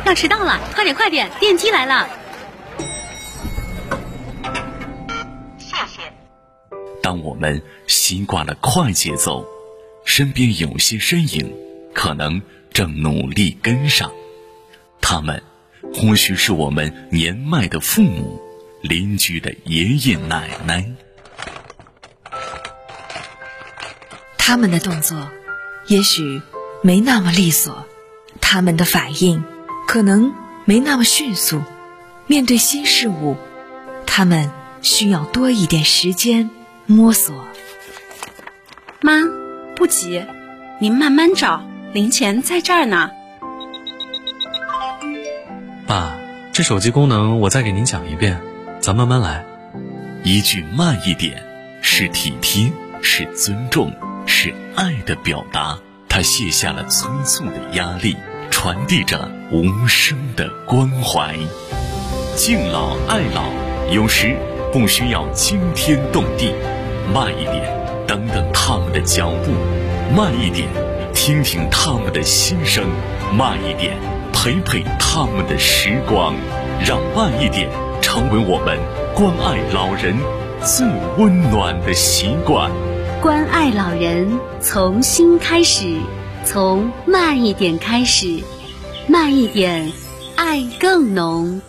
要迟到了，快点快点，电梯来了。 谢谢。 当我们习惯了快节奏，身边有些身影可能正努力跟上，他们或许是我们年迈的父母，邻居的爷爷奶奶。 他们的动作也许没那么利索，他们的反应可能没那么迅速，面对新事物，他们需要多一点时间摸索。 妈，不急，您慢慢找，零钱在这儿呢。 爸，这手机功能我再给您讲一遍，咱慢慢来。 一句慢一点，是体贴，是尊重，是爱的表达。他卸下了催促的压力，传递着无声的关怀。敬老爱老，有时不需要惊天动地，慢一点，等等他们的脚步；慢一点，听听他们的心声；慢一点，陪陪他们的时光。让慢一点成为我们关爱老人最温暖的习惯。 关爱老人从心开始，从慢一点开始，慢一点，爱更浓。